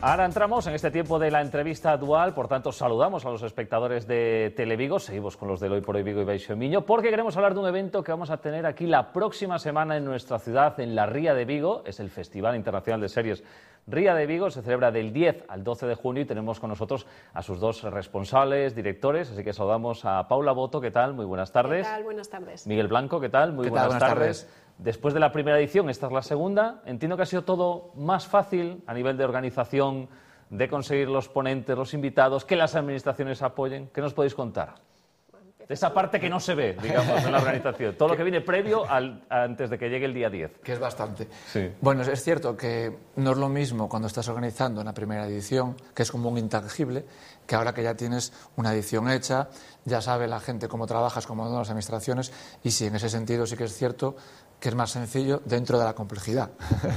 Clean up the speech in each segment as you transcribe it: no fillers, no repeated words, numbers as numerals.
Ahora entramos en este tiempo de la entrevista dual, por tanto saludamos a los espectadores de Televigo, seguimos con los de Hoy por Hoy Vigo y Baixo Miño, porque queremos hablar de un evento que vamos a tener aquí la próxima semana en nuestra ciudad, en la Ría de Vigo. Es el Festival Internacional de Series Ría de Vigo, se celebra del 10 al 12 de junio y tenemos con nosotros a sus dos responsables, directores, así que saludamos a Paula Boto, ¿qué tal? Muy buenas tardes. ¿Qué tal? Buenas tardes. Miguel Blanco, ¿qué tal? Muy buenas tardes. Después de la primera edición, esta es la segunda. Entiendo que ha sido todo más fácil a nivel de organización, de conseguir los ponentes, los invitados, que las administraciones apoyen. ¿Qué nos podéis contar? De esa parte que no se ve, digamos, en la organización. Todo lo que viene previo antes de que llegue el día 10. Que es bastante. Sí. Bueno, es cierto que no es lo mismo cuando estás organizando una primera edición, que es como un intangible, que ahora que ya tienes una edición hecha, ya sabe la gente cómo trabajas, cómo son las administraciones, y sí, en ese sentido sí que es cierto que es más sencillo dentro de la complejidad.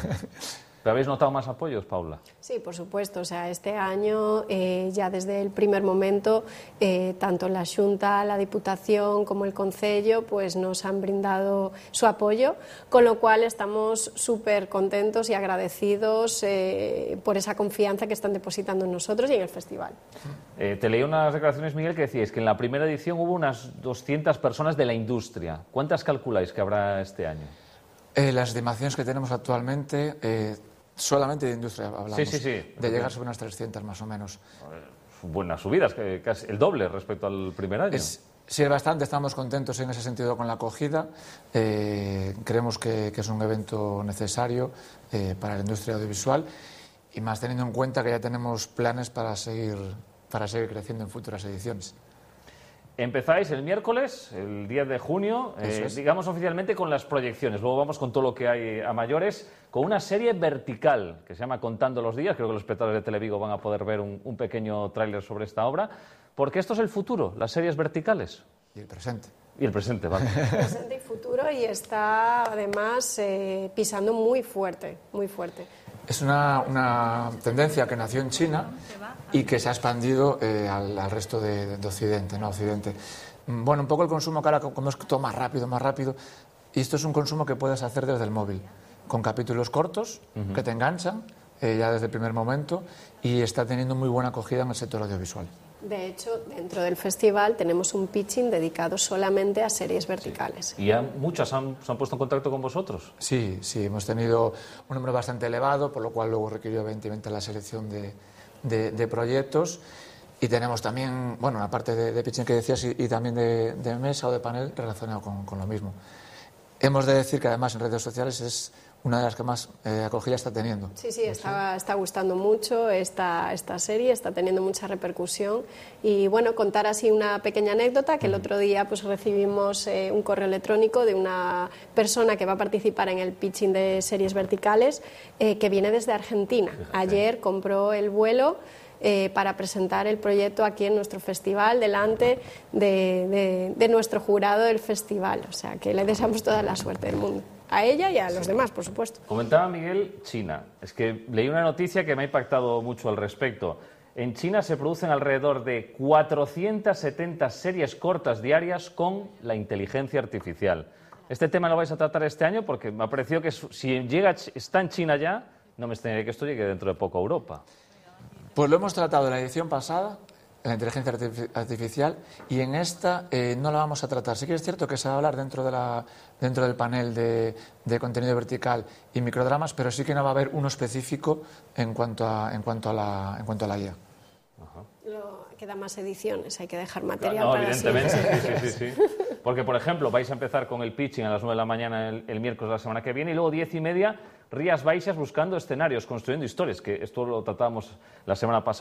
¿Pero habéis notado más apoyos, Paula? Sí, por supuesto. O sea, este año, ya desde el primer momento, tanto la Xunta, la Diputación como el Concello, pues nos han brindado su apoyo, con lo cual estamos súper contentos y agradecidos por esa confianza que están depositando en nosotros y en el festival. Te leí unas declaraciones, Miguel, que decíais que en la primera edición hubo unas 200 personas de la industria. ¿Cuántas calculáis que habrá este año? Las estimaciones que tenemos actualmente, solamente de industria hablamos, sí. de llegar sobre unas 300 más o menos. Buenas subidas, que casi el doble respecto al primer año. Sí, es bastante, estamos contentos en ese sentido con la acogida. Creemos que es un evento necesario para la industria audiovisual y más teniendo en cuenta que ya tenemos planes para seguir creciendo en futuras ediciones. Empezáis el miércoles, el 10 de junio, digamos oficialmente con las proyecciones. Luego vamos con todo lo que hay a mayores, con una serie vertical que se llama Contando los días. Creo que los espectadores de Televigo van a poder ver un pequeño tráiler sobre esta obra, porque esto es el futuro, las series verticales. Y el presente. Y el presente, vale. Presente y futuro, y está además pisando muy fuerte, muy fuerte. Es una tendencia que nació en China y que se ha expandido al resto de Occidente, ¿no? Occidente. Bueno, un poco el consumo que ahora, como es todo más rápido, y esto es un consumo que puedes hacer desde el móvil, con capítulos cortos que te enganchan ya desde el primer momento, y está teniendo muy buena acogida en el sector audiovisual. De hecho, dentro del festival tenemos un pitching dedicado solamente a series verticales. ¿Y ya muchas se han puesto en contacto con vosotros? Sí, hemos tenido un número bastante elevado, por lo cual luego requirió evidentemente la selección de proyectos. Y tenemos también, bueno, aparte de pitching que decías, y también de mesa o de panel relacionado con lo mismo. Hemos de decir que además en redes sociales es una de las que más acogida está teniendo. Sí, está gustando mucho esta serie, está teniendo mucha repercusión. Y bueno, contar así una pequeña anécdota, que el otro día pues recibimos un correo electrónico de una persona que va a participar en el pitching de series verticales, que viene desde Argentina. Ayer compró el vuelo para presentar el proyecto aquí en nuestro festival, delante de nuestro jurado del festival. O sea, que le deseamos toda la suerte del mundo. A ella y a los demás, por supuesto. Comentaba Miguel, China. Es que leí una noticia que me ha impactado mucho al respecto. En China se producen alrededor de 470 series cortas diarias con la inteligencia artificial. Este tema lo vais a tratar este año porque me ha parecido que si está en China ya, no me extrañaría que esto llegue dentro de poco a Europa. Pues lo hemos tratado en la edición pasada, la inteligencia artificial, y en esta no la vamos a tratar. Sí que es cierto que se va a hablar dentro del panel de contenido vertical y microdramas, pero sí que no va a haber uno específico en cuanto a la IA. Quedan más ediciones, hay que dejar material no, para evidentemente, sí. Porque, por ejemplo, vais a empezar con el pitching a las 9 de la mañana el miércoles de la semana que viene, y luego 10:30, Rías Baixas buscando escenarios, construyendo historias, que esto lo tratábamos la semana pasada.